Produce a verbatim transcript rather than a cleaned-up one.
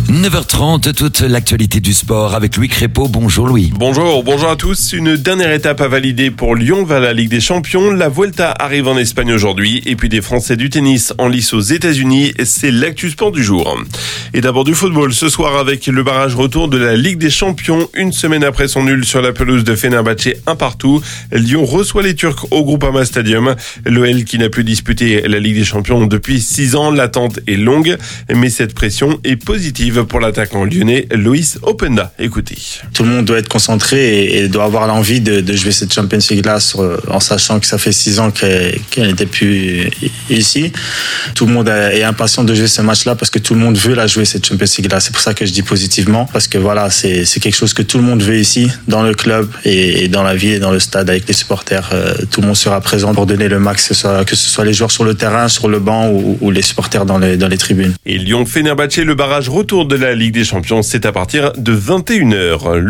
neuf heures trente, toute l'actualité du sport avec Louis Crépeau. Bonjour Louis. Bonjour, bonjour à tous. Une dernière étape à valider pour Lyon vers la Ligue des Champions. La Vuelta arrive en Espagne aujourd'hui. Et puis des Français du tennis en lice aux États-Unis. C'est l'actu sport du jour. Et d'abord du football ce soir avec le barrage retour de la Ligue des Champions. Une semaine après son nul sur la pelouse de Fenerbahçe un partout, Lyon reçoit les Turcs au Groupama Stadium. L'O L qui n'a pu disputer la Ligue des Champions depuis six ans. L'attente est longue, mais cette pression est positive pour l'attaquant lyonnais Loïs Openda. Écoutez. Tout le monde doit être concentré et, et doit avoir l'envie de, de jouer cette Champions League-là en sachant que ça fait six ans qu'elle, qu'elle n'était plus ici. Tout le monde est impatient de jouer ce match-là parce que tout le monde veut la jouer cette Champions League-là. C'est pour ça que je dis positivement parce que voilà, c'est, c'est quelque chose que tout le monde veut ici, dans le club et, et dans la ville et dans le stade avec les supporters. Euh, tout le monde sera présent pour donner le max, que ce soit, que ce soit les joueurs sur le terrain, sur le banc ou, ou les supporters dans les, dans les tribunes. Et Lyon-Fenerbahçe, le barrage retour de la Ligue des Champions, c'est à partir de vingt et une heures.